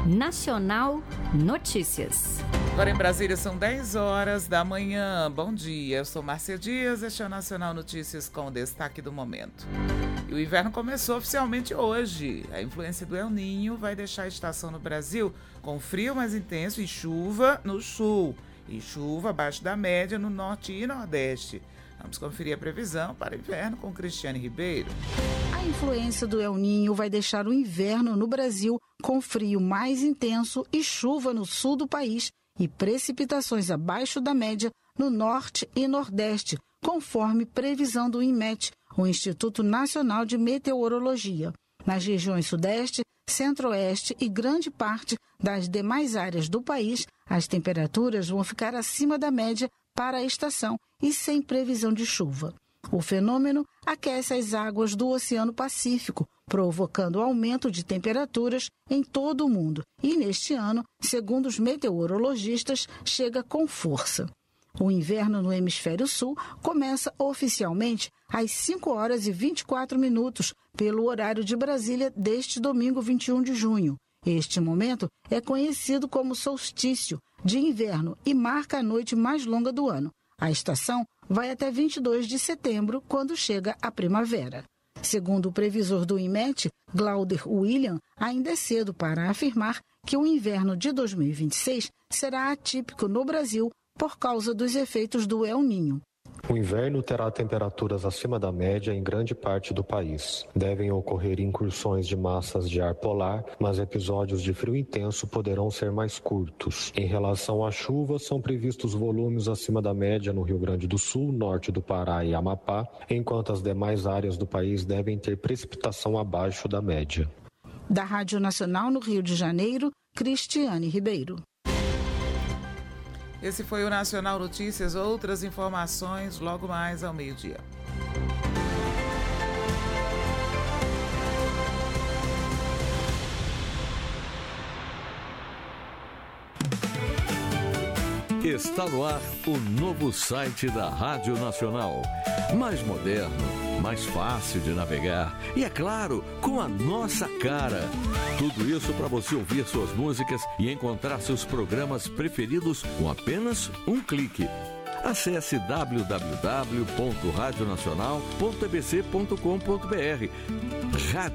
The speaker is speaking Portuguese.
Nacional Notícias. Agora em Brasília são 10 horas da manhã. Bom dia, eu sou Márcia Dias, este é o Nacional Notícias com o destaque do momento. E o inverno começou oficialmente hoje. A influência do El Niño vai deixar a estação no Brasil com frio mais intenso e chuva no sul. E chuva abaixo da média no norte e nordeste. Vamos conferir a previsão para o inverno com Cristiane Ribeiro. A influência do El Niño vai deixar o inverno no Brasil com frio mais intenso e chuva no sul do país e precipitações abaixo da média no norte e nordeste, conforme previsão do INMET, o Instituto Nacional de Meteorologia. Nas regiões sudeste, centro-oeste e grande parte das demais áreas do país, as temperaturas vão ficar acima da média para a estação e sem previsão de chuva. O fenômeno aquece as águas do Oceano Pacífico, provocando aumento de temperaturas em todo o mundo. E neste ano, segundo os meteorologistas, chega com força. O inverno no hemisfério sul começa oficialmente às 5 horas e 24 minutos, pelo horário de Brasília, deste domingo 21 de junho. Este momento é conhecido como solstício de inverno e marca a noite mais longa do ano. A estação vai até 22 de setembro, quando chega a primavera. Segundo o previsor do INMET, Glauder William, ainda é cedo para afirmar que o inverno de 2026 será atípico no Brasil por causa dos efeitos do El Niño. O inverno terá temperaturas acima da média em grande parte do país. Devem ocorrer incursões de massas de ar polar, mas episódios de frio intenso poderão ser mais curtos. Em relação à chuva, são previstos volumes acima da média no Rio Grande do Sul, norte do Pará e Amapá, enquanto as demais áreas do país devem ter precipitação abaixo da média. Da Rádio Nacional no Rio de Janeiro, Cristiane Ribeiro. Esse foi o Nacional Notícias. Outras informações logo mais ao meio-dia. Está no ar o novo site da Rádio Nacional. Mais moderno, mais fácil de navegar e, é claro, com a nossa cara. Tudo isso para você ouvir suas músicas e encontrar seus programas preferidos com apenas um clique. Acesse www.radionacional.tbc.com.br.